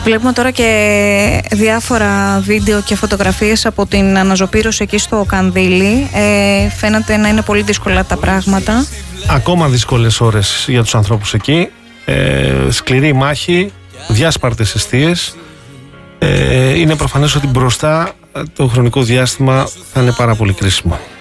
Βλέπουμε τώρα και διάφορα βίντεο και φωτογραφίες από την αναζωπήρωση εκεί στο Κανδύλι. Φαίνεται να είναι πολύ δύσκολα τα πράγματα. Ακόμα δύσκολες ώρες για τους ανθρώπους εκεί. Σκληρή μάχη, διάσπαρτες εστίες. Είναι προφανές ότι μπροστά το χρονικό διάστημα θα είναι πάρα πολύ κρίσιμο.